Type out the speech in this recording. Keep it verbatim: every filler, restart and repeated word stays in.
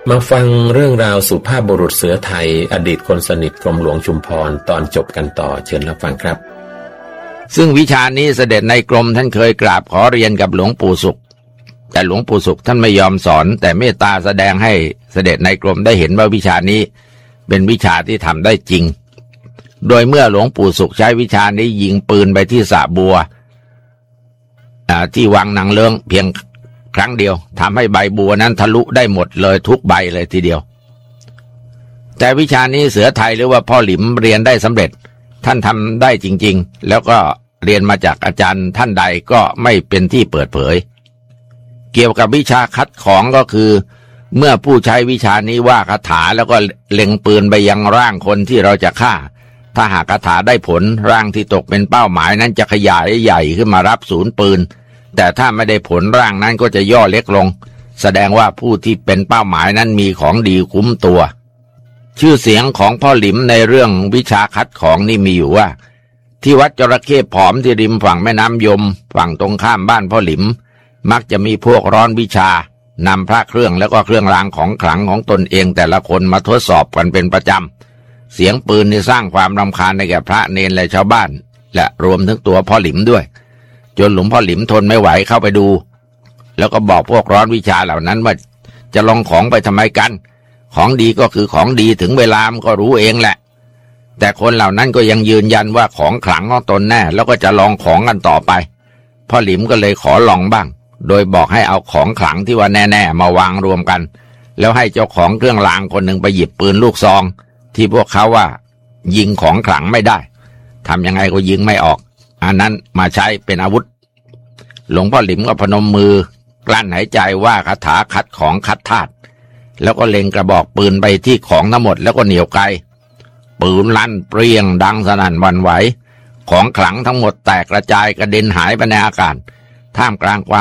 มาฟังเรื่องราวสุภาพบุรุษเสือไทยอดีตคนสนิทกรมหลวงชุมพรตอนจบกันต่อเชิญรับฟังครับซึ่งวิชานี้เสด็จในกรมท่านเคยกราบขอเรียนกับหลวงปู่ศุกร์แต่หลวงปู่ศุกร์ท่านไม่ยอมสอนแต่เมตตาแสดงให้เสด็จในกรมได้เห็นว่าวิชานี้เป็นวิชาที่ทำได้จริงโดยเมื่อหลวงปู่ศุกร์ใช้วิชานี้ยิงปืนไปที่สระบัวที่วังนางเลิ้งเพียงครั้งเดียวทำให้ใบบัวนั้นทะลุได้หมดเลยทุกใบเลยทีเดียวแต่วิชานี้เสือไทยหรือว่าพ่อหลิมเรียนได้สำเร็จท่านทำได้จริงๆแล้วก็เรียนมาจากอาจารย์ท่านใดก็ไม่เป็นที่เปิดเผยเกี่ยวกับวิชาคัดของก็คือเมื่อผู้ใช้วิชานี้ว่าคาถาแล้วก็เล็งปืนไปยังร่างคนที่เราจะฆ่าถ้าหากคาถาได้ผลร่างที่ตกเป็นเป้าหมายนั้นจะขยายใหญ่ขึ้นมารับศูนย์ปืนแต่ถ้าไม่ได้ผลร่างนั้นก็จะย่อเล็กลงแสดงว่าผู้ที่เป็นเป้าหมายนั้นมีของดีคุ้มตัวชื่อเสียงของพ่อหลิมในเรื่องวิชาคัดของนี่มีอยู่ว่าที่วัดจระเข้ผอมที่ริมฝั่งแม่น้ำยมฝั่งตรงข้ามบ้านพ่อหลิมมักจะมีพวกร้อนวิชานำพระเครื่องแล้วก็เครื่องรางของขลังของตนเองแต่ละคนมาทดสอบกันเป็นประจำเสียงปืนนี่สร้างความรำคาญให้แก่พระเนรและชาวบ้านและรวมถึงตัวพ่อหลิมด้วยจนหลวงพ่อหลิมทนไม่ไหวเข้าไปดูแล้วก็บอกพวกร้อนวิชาเหล่านั้นว่าจะลองของไปทำไมกันของดีก็คือของดีถึงเวลามันก็รู้เองแหละแต่คนเหล่านั้นก็ยังยืนยันว่าของขลังของตนแน่แล้วก็จะลองของกันต่อไปพ่อหลิมก็เลยขอลองบ้างโดยบอกให้เอาของขลังที่ว่าแน่ๆมาวางรวมกันแล้วให้เจ้าของเครื่องรางคนหนึ่งไปหยิบปืนลูกซองที่พวกเขาว่ายิงของขลังไม่ได้ทำยังไงก็ยิงไม่ออกอันนั้นมาใช้เป็นอาวุธหลวงพ่อหลิมก็พนมมือกลั้นหายใจว่าคาถาคัดของคัดธาตุแล้วก็เล็งกระบอกปืนไปที่ของทั้งหมดแล้วก็เหนี่ยวไกปืนลั่นเปรี้ยงดังสนั่นหวั่นไหวของขลังทั้งหมดแตกกระจายกระเด็นหายไปในอากาศท่ามกลางความ